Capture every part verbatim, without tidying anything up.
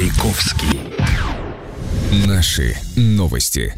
Маяковский. Наши новости.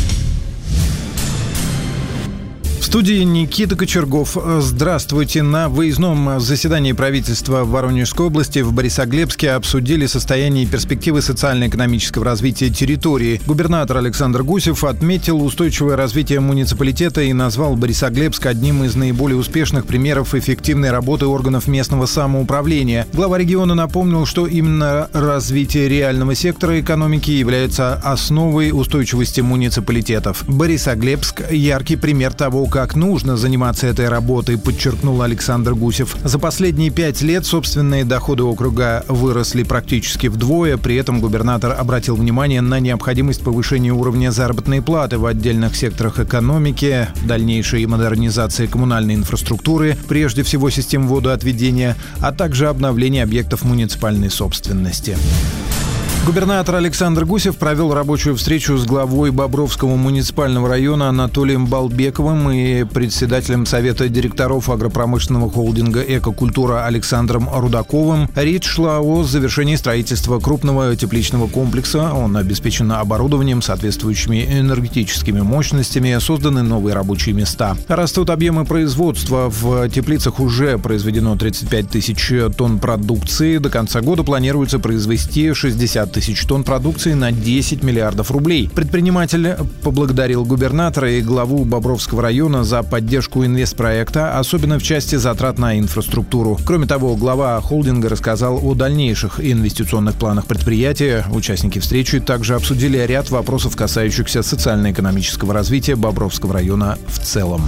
В студии Никита Кочергов. Здравствуйте. На выездном заседании правительства в Воронежской области в Борисоглебске обсудили состояние и перспективы социально-экономического развития территории. Губернатор Александр Гусев отметил устойчивое развитие муниципалитета и назвал Борисоглебск одним из наиболее успешных примеров эффективной работы органов местного самоуправления. Глава региона напомнил, что именно развитие реального сектора экономики является основой устойчивости муниципалитетов. Борисоглебск – яркий пример того, как Как нужно заниматься этой работой, подчеркнул Александр Гусев. За последние пять лет собственные доходы округа выросли практически вдвое. При этом губернатор обратил внимание на необходимость повышения уровня заработной платы в отдельных секторах экономики, дальнейшей модернизации коммунальной инфраструктуры, прежде всего систем водоотведения, а также обновления объектов муниципальной собственности. Губернатор Александр Гусев провел рабочую встречу с главой Бобровского муниципального района Анатолием Балбековым и председателем Совета директоров агропромышленного холдинга «Экокультура» Александром Рудаковым. Речь шла о завершении строительства крупного тепличного комплекса. Он обеспечен оборудованием, соответствующими энергетическими мощностями, созданы новые рабочие места. Растут объемы производства. В теплицах уже произведено тридцать пять тысяч тонн продукции. До конца года планируется произвести шестьдесят тысяч тонн продукции на десять миллиардов рублей. Предприниматель поблагодарил губернатора и главу Бобровского района за поддержку инвестпроекта, особенно в части затрат на инфраструктуру. Кроме того, глава холдинга рассказал о дальнейших инвестиционных планах предприятия. Участники встречи также обсудили ряд вопросов, касающихся социально-экономического развития Бобровского района в целом.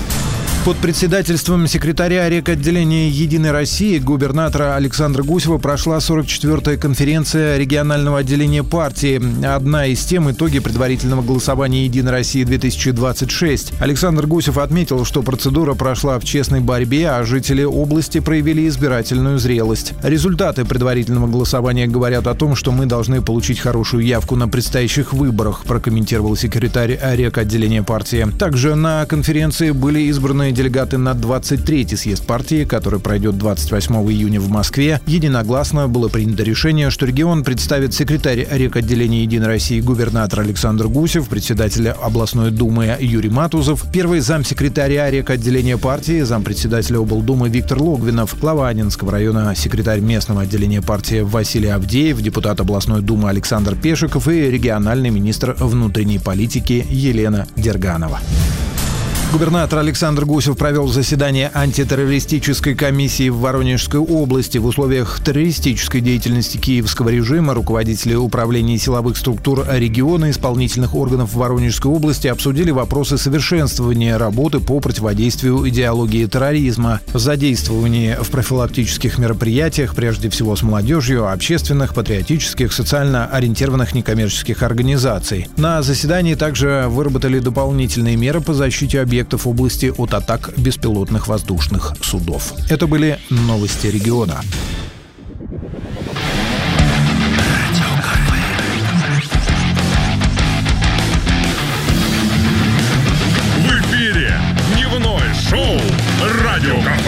Под председательством секретаря рекотделения «Единой России» губернатора Александра Гусева прошла сорок четвёртая конференция регионального отделения партии. Одна из тем – итоги предварительного голосования «Единой России-две тысячи двадцать шесть». Александр Гусев отметил, что процедура прошла в честной борьбе, а жители области проявили избирательную зрелость. Результаты предварительного голосования говорят о том, что мы должны получить хорошую явку на предстоящих выборах, прокомментировал секретарь рекотделения партии. Также на конференции были избраны делегаты на двадцать третий съезд партии, который пройдет двадцать восьмого июня в Москве. Единогласно было принято решение, что регион представит секретарь рекотделения «Единой России» губернатор Александр Гусев, председатель областной думы Юрий Матузов, первый замсекретаря рекотделения партии, зампредседателя облдумы Виктор Логвинов, глава Аннинского района, секретарь местного отделения партии Василий Авдеев, депутат областной думы Александр Пешиков и региональный министр внутренней политики Елена Дерганова. Губернатор Александр Гусев провел заседание антитеррористической комиссии в Воронежской области. В условиях террористической деятельности киевского режима руководители управления силовых структур региона исполнительных органов Воронежской области обсудили вопросы совершенствования работы по противодействию идеологии терроризма, задействования в профилактических мероприятиях, прежде всего с молодежью, общественных, патриотических, социально ориентированных некоммерческих организаций. На заседании также выработали дополнительные меры по защите объектов объектов области от атак беспилотных воздушных судов. Это были новости региона.